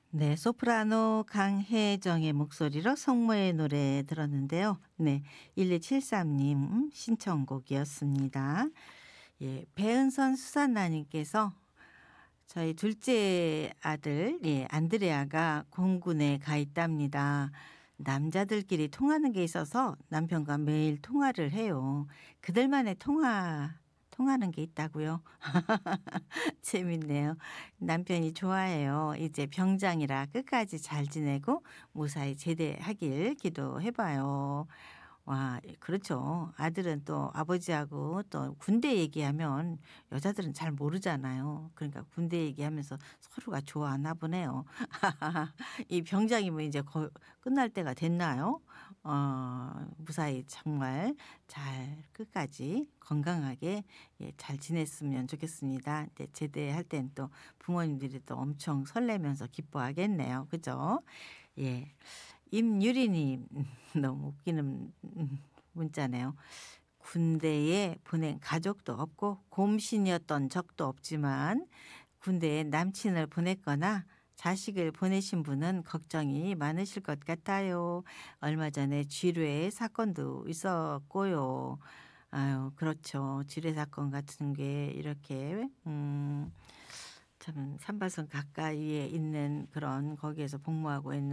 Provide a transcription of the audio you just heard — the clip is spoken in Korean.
네. 소프라노 강혜정의 목소리로 성모의 노래 들었는데요. 네. 1273 님 신청곡이었습니다. 예. 배은선 수산나 님께서 저희 둘째 아들 안드레아가 공군에 가 있답니다. 남자들끼리 통하는 게 있어서 남편과 매일 통화를 해요. 그들만의 통하는 게 있다고요? 재밌네요. 남편이 좋아해요. 이제 병장이라 끝까지 잘 지내고 무사히 제대하길 기도해 봐요. 와 그렇죠. 아들은 또 아버지하고 또 군대 얘기하면 여자들은 잘 모르잖아요. 그러니까 군대 얘기하면서 서로가 좋아하나 보네요. 이 병장이면 이제 거 끝날 때가 됐나요? 무사히 정말 잘 끝까지 건강하게 잘 지냈으면 좋겠습니다. 이제 제대할 땐 또 부모님들이 또 엄청 설레면서 기뻐하겠네요. 그죠? 예. 임유리 님 너무 웃기는 문자네요. 군대에 보낸 가족도 없고 곰신이었던 적도 없지만 군대에 남친을 보냈거나 자식을 보내신 분은 걱정이 많으실 것 같아요. 얼마 전에 쥐뢰 사건도 있었고요. 아유 그렇죠. 쥐뢰 사건 같은 게 이렇게 참 삼바선 가까이에 있는 그런 거기에서 복무하고 있는